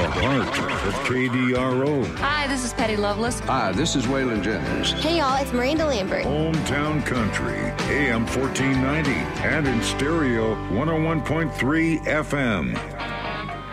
Part of KDRO. Hi, this is Patty Loveless. Hi, this is Waylon Jennings. Hey, y'all, it's Miranda Lambert. Hometown Country, AM 1490, and in stereo 101.3 FM.